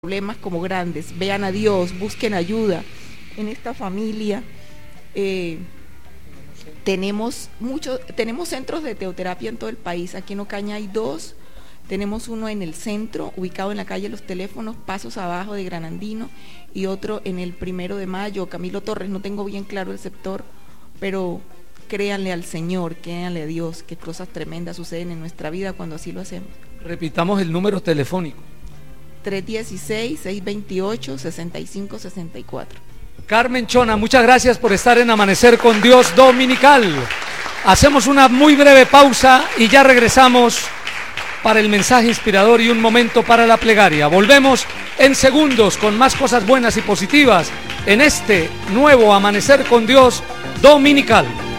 problemas como grandes, vean a Dios, busquen ayuda. En esta familia tenemos centros de teoterapia en todo el país. Aquí en Ocaña hay 2, tenemos uno en el centro, ubicado en la calle Los Teléfonos, pasos abajo de Granandino, y otro en el 1 de Mayo, Camilo Torres. No tengo bien claro el sector, pero créanle al Señor, créanle a Dios, que cosas tremendas suceden en nuestra vida cuando así lo hacemos. Repitamos el número telefónico. 316-628-6564. Carmen Chona, muchas gracias por estar en Amanecer con Dios Dominical. Hacemos una muy breve pausa y ya regresamos para el mensaje inspirador y un momento para la plegaria. Volvemos en segundos con más cosas buenas y positivas en este nuevo Amanecer con Dios Dominical.